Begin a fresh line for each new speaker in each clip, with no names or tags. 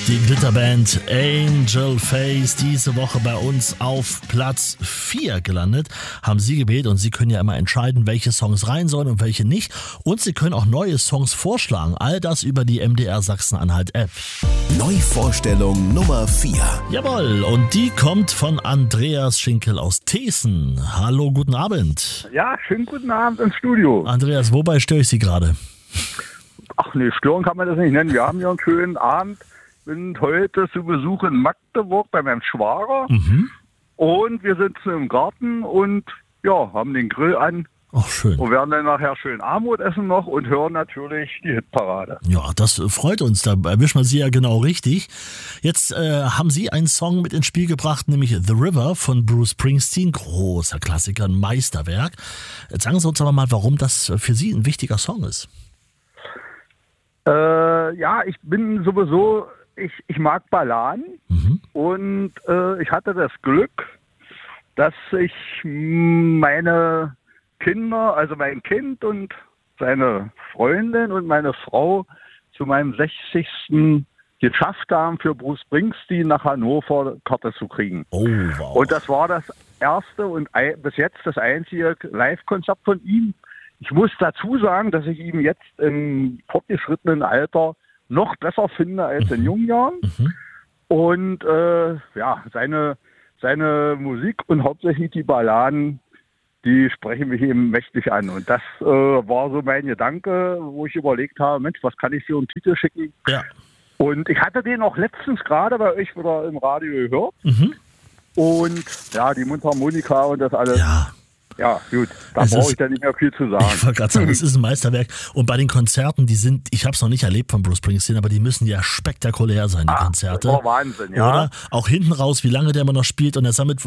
Die Glitterband Angel Face, diese Woche bei uns auf Platz 4 gelandet, haben Sie gewählt und Sie können ja immer entscheiden, welche Songs rein sollen und welche nicht. Und Sie können auch neue Songs vorschlagen. All das über die MDR Sachsen-Anhalt-App.
Neuvorstellung Nummer 4.
Jawohl, und die kommt von Andreas Schinkel aus Thesen. Hallo, guten Abend.
Ja, schönen guten Abend ins Studio.
Andreas, wobei störe ich Sie gerade?
Ach nee, stören kann man das nicht nennen. Wir haben hier einen schönen Abend. Sind heute zu Besuch in Magdeburg bei meinem Schwager. Und wir sitzen im Garten und ja, haben den Grill an.
Ach, schön.
Und werden dann nachher schön Armut essen noch und hören natürlich die Hitparade.
Ja, das freut uns. Da erwischen wir Sie ja genau richtig. Jetzt haben Sie einen Song mit ins Spiel gebracht, nämlich The River von Bruce Springsteen. Großer Klassiker, ein Meisterwerk. Jetzt sagen Sie uns aber mal, warum das für Sie ein wichtiger Song ist.
Ja, ich bin sowieso... Ich mag Balladen und ich hatte das Glück, dass ich meine Kinder, also mein Kind und seine Freundin und meine Frau zu meinem 60. geschafft haben, für Bruce Springsteen nach Hannover Karte zu kriegen.
Oh, wow.
Und das war das erste und bis jetzt das einzige Live-Konzert von ihm. Ich muss dazu sagen, dass ich ihn jetzt im fortgeschrittenen Alter noch besser finde als in jungen Jahren. Und ja, seine Musik und hauptsächlich die Balladen, die sprechen mich eben mächtig an. Und das war so mein Gedanke, wo ich überlegt habe, Mensch, was kann ich für einen Titel schicken?
Ja.
Und ich hatte den auch letztens gerade bei euch wieder im Radio gehört. Und ja, die Mundharmonika und das alles. Ja, gut, da brauche ich dann nicht mehr viel zu sagen.
Ich wollte gerade sagen, das ist ein Meisterwerk. Und bei den Konzerten, ich habe es noch nicht erlebt von Bruce Springsteen, aber die müssen ja spektakulär sein, die Konzerte.
Das war Wahnsinn, ja.
Oder? Auch hinten raus, wie lange der immer noch spielt. Und er sammelt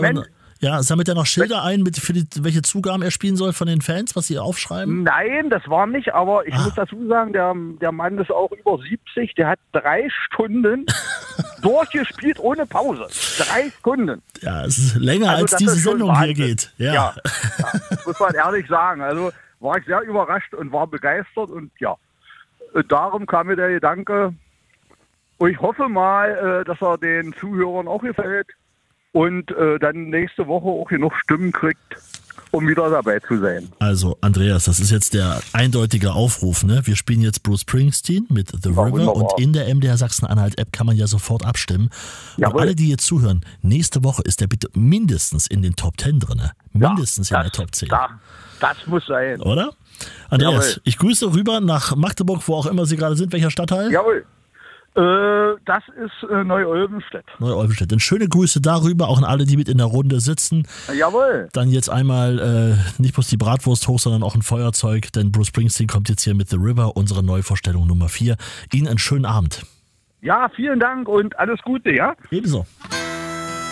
er noch Schilder ein, welche Zugaben er spielen soll von den Fans, was sie aufschreiben?
Nein, das war nicht, aber ich muss dazu sagen, der Mann ist auch über 70, der hat 3 Stunden durchgespielt ohne Pause. 3 Stunden.
Ja, es ist länger als diese Sendung hier geht.
Ja, das muss man ehrlich sagen. Also war ich sehr überrascht und war begeistert und ja, darum kam mir der Gedanke, und ich hoffe mal, dass er den Zuhörern auch gefällt. Und dann nächste Woche auch genug Stimmen kriegt, um wieder dabei zu sein.
Also Andreas, das ist jetzt der eindeutige Aufruf, ne? Wir spielen jetzt Bruce Springsteen mit The River
wunderbar. Und
in der MDR Sachsen-Anhalt-App kann man ja sofort abstimmen.
Jawohl.
Und alle, die jetzt zuhören, nächste Woche ist der bitte mindestens in den Top 10 drin. Mindestens in der Top 10.
Das muss sein.
Oder? Andreas,
Jawohl.
ich grüße rüber nach Magdeburg, wo auch immer Sie gerade sind. Welcher Stadtteil?
Jawohl. Das ist Neu-Olvenstedt.
Neu-Olvenstedt. Dann schöne Grüße darüber, auch an alle, die mit in der Runde sitzen.
Jawohl.
Dann jetzt einmal nicht bloß die Bratwurst hoch, sondern auch ein Feuerzeug, denn Bruce Springsteen kommt jetzt hier mit The River, unsere Neuvorstellung Nummer 4. Ihnen einen schönen Abend.
Ja, vielen Dank und alles Gute, ja?
Ebenso.